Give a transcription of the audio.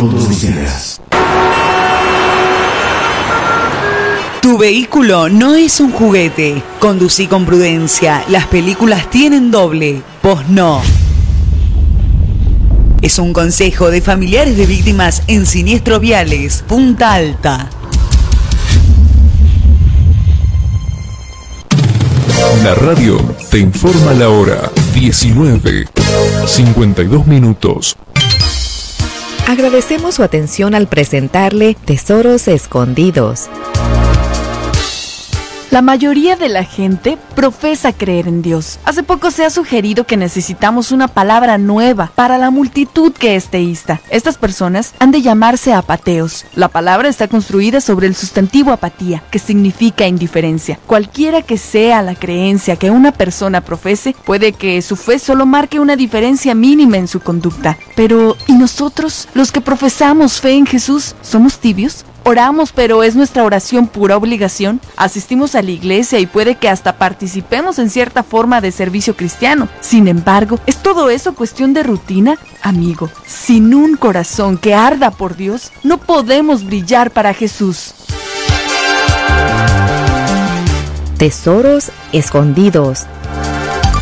todos los días. Tu vehículo no es un juguete. Conducí con prudencia. Las películas tienen doble. Vos no. Es un consejo de familiares de víctimas en siniestros viales. Punta Alta. La radio te informa la hora 19:52. Agradecemos su atención al presentarle Tesoros Escondidos. La mayoría de la gente profesa creer en Dios. Hace poco se ha sugerido que necesitamos una palabra nueva para la multitud que es teísta. Estas personas han de llamarse apateos. La palabra está construida sobre el sustantivo apatía, que significa indiferencia. Cualquiera que sea la creencia que una persona profese, puede que su fe solo marque una diferencia mínima en su conducta. Pero, ¿y nosotros, los que profesamos fe en Jesús, somos tibios? Oramos, pero ¿es nuestra oración pura obligación? Asistimos a la iglesia y puede que hasta participemos en cierta forma de servicio cristiano. Sin embargo, ¿es todo eso cuestión de rutina? Amigo, sin un corazón que arda por Dios, no podemos brillar para Jesús. Tesoros Escondidos.